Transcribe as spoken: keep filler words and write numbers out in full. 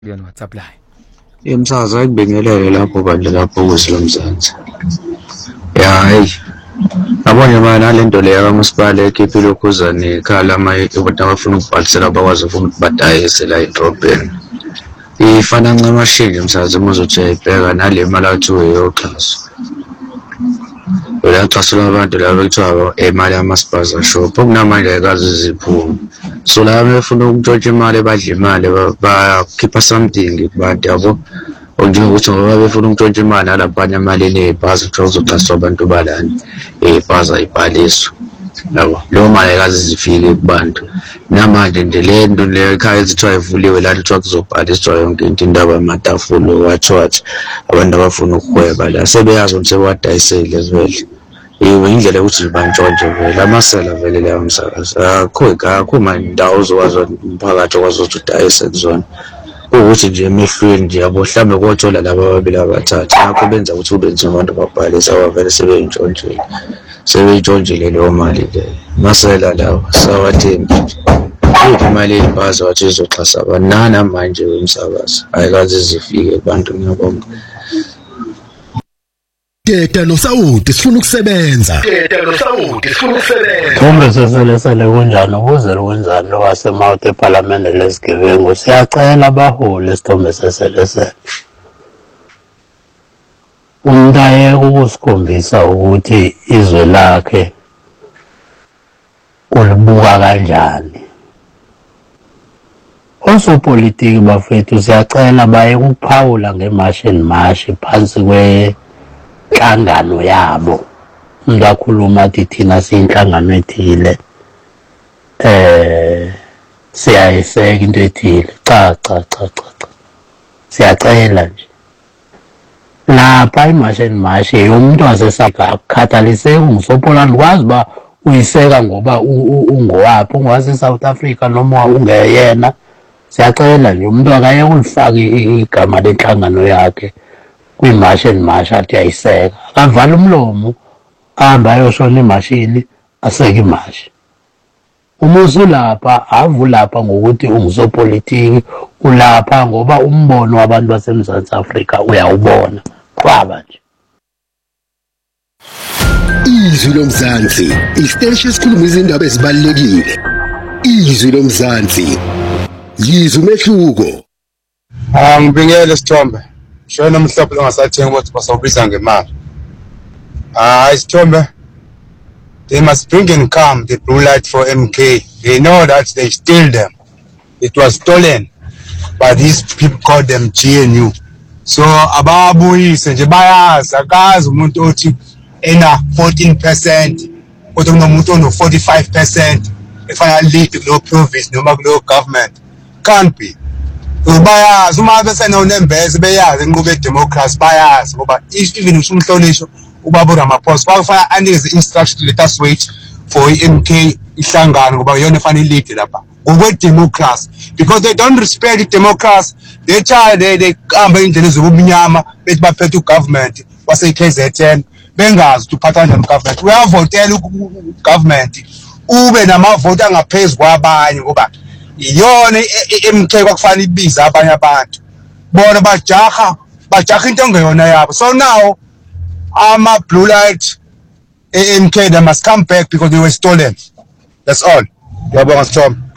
kuyona WhatsApp line. Imsakazo ayibingelele lapho bandla lapho kusilomzansi. Ya hayi. Abanye bana lento leyo kamasipala ekhiphe lokhuzana ekhala ama ukuthi abafuna ukubhalisela abakwazi ufuna ukubadayisa la edrobheni. Ifana ncamashini umsakazo uzothi ayibheka nale mali athi uyoxhaso. Uyaxhasela abantu laba ekuthiwa imali yamaspaza shop okunamanje ayikazi ziphume. So la befuna ukutshontsha imali badla imali bakhipha something kubantu yabo ukuthi ngoba befuna ukutshontsha imali nalabanye imali nezibhazi kuthiwa uzoxhaswa abantu balana ezibhazi ayibhaliswa yabo leyo mali ayikazi zifike kubantu namanje nje le nto le ekhaya ezithiwa ivuliwe la kuthiwa kuzobhaliswa yonke into indaba yamatafula wathothi abantu abafuna ukuhweba la sebeyazi ukuthi sewadayisele zvele iwe indlela yokuthi bantshontshe vele amasela vele leyo msakazi akho akho mandawo uzokwazi umphakathi okwazi ukuthi udayise kuzona ukuthi nje emehlweni nje yabo mhlambe kothola laba ababili abathathu nakho benza ukuthi kube nzima abantu babhalisa abavele sebeyintshontshile sebeyintshontshile leyo mali le masela lawo sawathembi ukuthi imali eyibhazi wathi izoxhasa abanana manje wemsakazi ayikazi zifike kubantu ngiyabonga. Teta nosawuti sifuna ukusebenza. Teta nosawuti sifuna ukusebenza. Kumbe seselesele kunjani ukuze kwenzani lo wasemouth eParliament lesigebengu siyacela abaholi isithombe seselesele. Umntayeke ukusikhombisa ukuthi izwe lakhe ulibuka kanjani. Osopolitiki bafethu siyacela baye ukuphawula ngemashi nemashi phansi kwe inhlangano yabo. Umuntu akhuluma athi thina siyinhlangano ethile eh siyayiseka into ethile cha cha cha cha siyacela nje lapha imashini mashi umuntu wasesaka akukhathaliseki ungisopolani kwazi ba uyiseka ngoba ungowaphi ungwase South Africa noma ungeyena siyacela nje umuntu akaye ulifaka igama lenhlangano yakhe kwimashi mashi athi ayiseka akavala umlomo ahamba ayoshona imashini aseka imashi. Uma usulapha avulapha ngokuthi ungusopolitiki ulapha ngoba umbono wabantu baseMzantsi Afrika uyawubona kwaba nje. Izwi lomzansi isiteshi esikhuluma izindaba ezibalulekile. Izwi lomzansi yizwe umehluko. Ah ngibingele Sithombe. Shona umhlophe longasathenga ukuthi basawubiza ngemali. Ah Sithombe, they must bring and come the blue light for M K. They know that they steal them. It was stolen by these people called them G N U. So ababuyise nje bayazi akazi umuntu othi ena fourteen percent kodwa kunomuntu ono forty-five percent efana lead kulo province noma kulo government. Can't be. Bayazi uma bese nonembeze beyazi inqubo edemocracy bayazi ngoba even umhlolisho ubaba uRamaphosa kwafana anikeze instruction let us wait for M K ihlangano ngoba yona efanele lead lapha ngokwe democracy because they don't respect democracy. They try they they hamba indlela zobumnyama bethi baphethe ugovernment wase K Z N bengazi ukuthi uphatha kanjani ugovernment. Uyavotela ugovernment ube namavoti angaphezulu kwabanye ngoba iyona M K kwakufanele ibiza abanye abantu bona bajaha bajaha into engeyona yabo. So now ama blue light M K they must come back because they were stolen. That's all. Yabonga Sithombe.